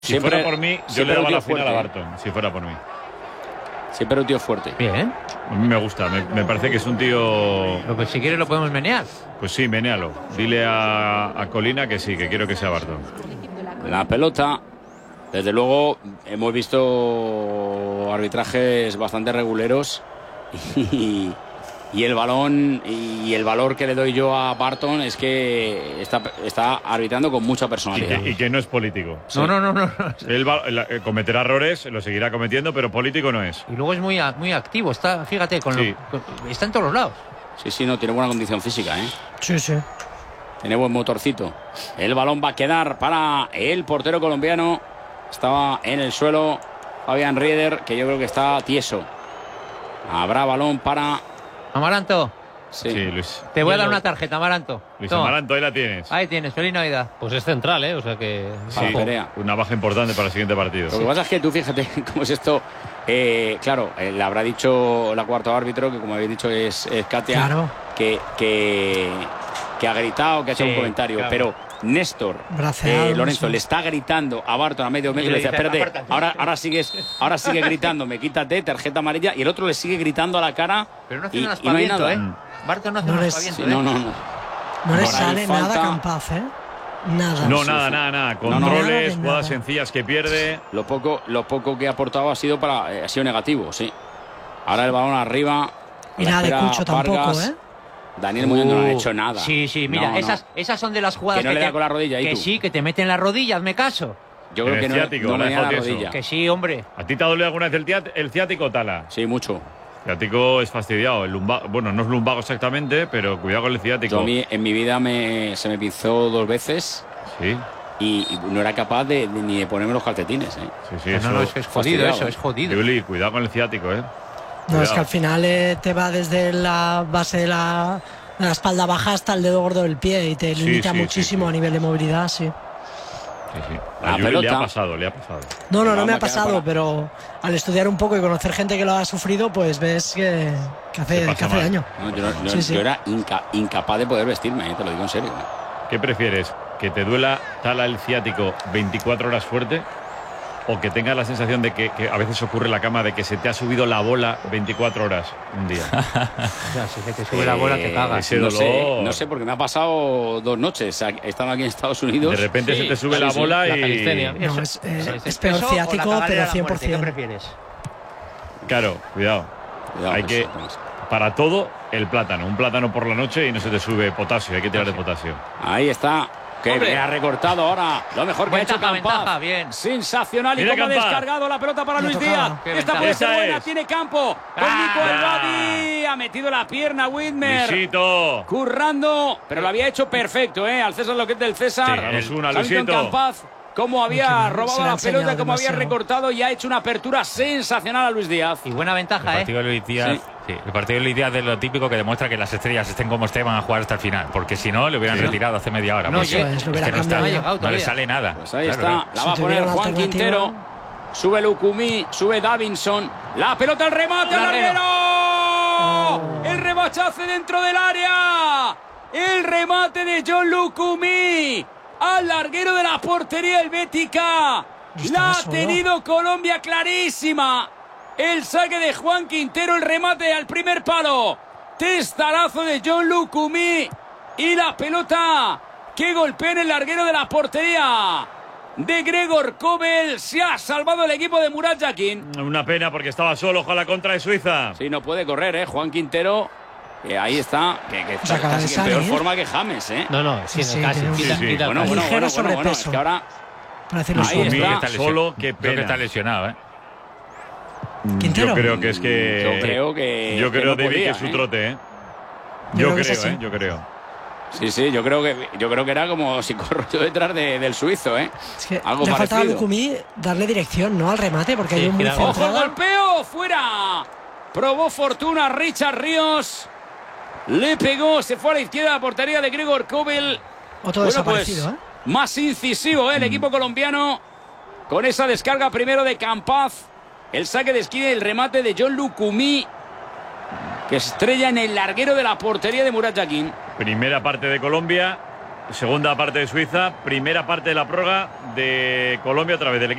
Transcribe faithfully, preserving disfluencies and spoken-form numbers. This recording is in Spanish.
Si siempre, fuera por mí, yo le daba la final a Barton, si fuera por mí. Siempre un tío fuerte. Bien. A mí me gusta, me, me parece que es un tío... Lo que si quieres lo podemos menear. Pues sí, menealo. Dile a, a Colina que sí, que quiero que sea Barton. La pelota, desde luego, hemos visto arbitrajes bastante reguleros y... Y el balón y el valor que le doy yo a Barton es que está, está arbitrando con mucha personalidad. Y que, y que no es político. Sí. No, no, no, no. Él va, él cometerá errores, lo seguirá cometiendo, pero político no es. Y luego es muy, muy activo, está, fíjate, con sí. lo, con, está en todos los lados. Sí, sí, no, tiene buena condición física, ¿eh? Sí, sí. Tiene buen motorcito. El balón va a quedar para el portero colombiano. Estaba en el suelo Fabián Rieder, que yo creo que está tieso. Habrá balón para... Amaranto. Sí. sí, Luis. Te voy a dar una tarjeta, Amaranto. Luis Toma. Amaranto, ahí la tienes. Ahí tienes, feliz Navidad. Pues es central, ¿eh? O sea que... Sí, una baja importante para el siguiente partido. Lo que pasa es que tú fíjate cómo es esto. Eh, claro, eh, le habrá dicho la cuarto árbitro, que como habéis dicho es, es Katia, claro. que, que, que ha gritado, que ha hecho sí, un comentario, claro. Pero Néstor eh, Lorenzo le está gritando a Barton a medio metro y le dice, espérate, ahora, ahora, sigues, ahora sigue gritándome, quítate, tarjeta amarilla, y el otro le sigue gritando a la cara. Pero no hace y, un y no hay nada. ¿eh? Barton no hace no un les, aspaviento, sí, ¿eh? No, no, no. No le sale falta... nada a Campaz, ¿eh? Nada. No, sí, nada, sí. nada, nada. Controles, no, jugadas sencillas que pierde. Lo poco, lo poco que ha aportado ha sido para, eh, ha sido negativo, sí. Ahora el balón arriba. Y nada de Cucho tampoco, ¿eh? Daniel Muñoz uh, no ha hecho nada. Sí, sí, mira, no, esas, no. esas son de las jugadas que no que le da te, con la rodilla. Que tú? sí, que te meten la rodilla, hazme caso. Yo creo el que no, ciático, no la me da la eso. rodilla. Que sí, hombre. ¿A ti te ha dolido alguna vez el, tiat, el ciático, Tala? Sí, mucho. El ciático es fastidiado. El lumbago, bueno, no es lumbago exactamente, pero cuidado con el ciático. Yo a mí, en mi vida me, se me pinzó dos veces. Sí. Y, y no era capaz de, de, ni de ponerme los calcetines, ¿eh? Sí, sí, no, eso no, no, es, es jodido eso, es jodido. Yuli, cuidado con el ciático, ¿eh? No, cuidado. Es que al final eh, te va desde la base de la, de la espalda baja hasta el dedo gordo del pie y te limita sí, sí, muchísimo sí, sí. a nivel de movilidad, sí. Sí, sí. La A Yuli pelota. le ha pasado, le ha pasado. No, no, no me ha a pasado, para... pero al estudiar un poco y conocer gente que lo ha sufrido, pues ves que, que hace, que hace daño. No, yo, yo, sí, sí. yo era inca, incapaz de poder vestirme, ¿eh? Te lo digo en serio. ¿Qué prefieres? ¿Que te duela Tala el ciático veinticuatro horas fuerte? ¿O que tengas la sensación de que, que a veces ocurre en la cama de que se te ha subido la bola veinticuatro horas un día? O sea, si se te sube eh, la bola te cagas. Ese no dolor. sé, no sé, porque me ha pasado dos noches estando aquí en Estados Unidos. De repente sí, se te sube sí, la sí, bola la y... No, es, eh, es peor ciático, pero cien por ciento. ¿Qué prefieres? Claro, cuidado. Cuidado, hay pues, que... entonces. Para todo, el plátano. Un plátano por la noche y no se te sube potasio. Hay que tirar de potasio. Ahí está. Que me ha recortado ahora. Lo mejor que ventaja, ha hecho Campaz. Ventaja, bien. Sensacional. Mira y cómo ha Campaz. descargado la pelota para Me Luis tocaba. Díaz. Qué Esta ventaja. puede ser Esa buena. es. Tiene campo. Con Ah, Nico ya. Elbadi. Ha metido la pierna Whitmer. Luisito. Currando. Pero lo había hecho perfecto, ¿eh? Al César lo que es del César. Sí, es una, Hamilton Luisito. Cómo cómo había Se robado le ha la enseñado pelota, cómo había demasiado. recortado y ha hecho una apertura sensacional a Luis Díaz. Y buena El ventaja, partido ¿eh? de Luis Díaz, Sí. sí, el partido de Luis Díaz es lo típico que demuestra que las estrellas estén como estén van a jugar hasta el final, porque si no le hubieran Sí. retirado hace media hora. No, porque eso es, lo es hubiera que no, cambiado está- ya. No ha llegado no le todavía. sale nada. Pues ahí Claro, está, claro. la Si va a tuviera poner una Juan alternativa. Quintero. Sube Lucumí, sube Davinson. La pelota al remate, al Larguero. larguero. Oh. El rebachazo dentro del área. El remate de John Lucumí. Al larguero de la portería helvética. Estaba La ha solo. tenido Colombia clarísima. El saque de Juan Quintero, el remate al primer palo. Testarazo de John Lucumí. Y la pelota que golpea en el larguero de la portería de Gregor Kobel. Se ha salvado el equipo de Murat Yakin. Una pena porque estaba solo con la contra de Suiza. Sí, no puede correr, ¿eh? Juan Quintero. Eh, ahí está, que, que está acaba de casi en peor salir. forma que James, ¿eh? No, no, sí, Sí, no, casi. tiene un- Quita, Sí, sí. quita el Bueno, bueno, Ligero bueno, bueno, bueno, es sobrepeso. que ahora Para decirlo Ahí suave. está. Creo que está Solo, qué Creo que pena. está lesionado, ¿eh? Quintero. Yo creo que es que... yo creo que Yo que creo, no David, podía, que es su ¿eh? trote, ¿eh? Yo Yo creo que es creo, así. ¿eh? Yo creo. Sí, sí, yo creo que yo creo que era como si corro yo detrás de- del suizo, ¿eh? Es que Algo le faltaba a parecido. Lucumí darle dirección, ¿no? Al remate, porque Sí, hay un muy mira, ¡Ojo el centrada. golpeo! ¡Fuera! Probó fortuna Richard Ríos. Le pegó, se fue a la izquierda de la portería de Gregor Kobel. Otro desaparecido, ¿eh? Más incisivo, ¿eh? El equipo colombiano. Con esa descarga primero de Campaz. El saque de esquina y el remate de John Lucumí, que estrella en el larguero de la portería de Murat Yakin. Primera parte de Colombia. Segunda parte de Suiza, primera parte de la prórroga de Colombia a través del equipo.